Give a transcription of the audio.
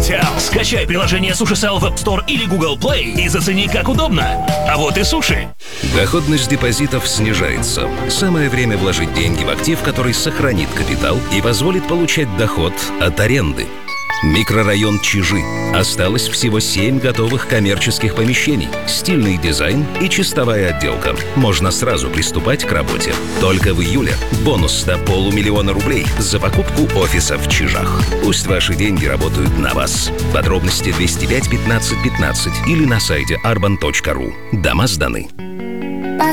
Сушисел. Скачай приложение Сушисел в App Store или Google Play и зацени, как удобно. А вот и суши. Доходность депозитов снижается. Самое время вложить деньги в актив, который сохранит капитал и позволит получать доход от аренды. Микрорайон Чижи. Осталось всего 7 готовых коммерческих помещений, стильный дизайн и чистовая отделка. Можно сразу приступать к работе. Только в июле бонус до 500 000 рублей за покупку офиса в Чижах. Пусть ваши деньги работают на вас. Подробности 205 15 15 или на сайте arban.ru. Дома сданы.